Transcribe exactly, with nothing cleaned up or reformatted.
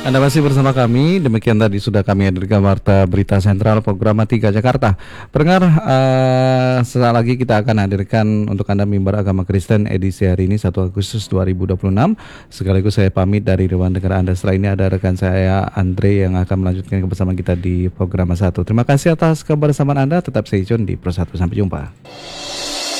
Anda masih bersama kami, demikian tadi sudah kami hadirkan Warta Berita Sentral Program tiga Jakarta. Pendengar, uh, sesaat lagi kita akan hadirkan untuk Anda mimbar agama Kristen edisi hari ini satu Agustus dua ribu dua puluh enam. Sekaligus saya pamit dari ruang dengar Anda. Setelah ini ada rekan saya Andre yang akan melanjutkan kebersamaan kita di program satu. Terima kasih atas kebersamaan Anda, tetap stay tune di Pro satu. Sampai jumpa.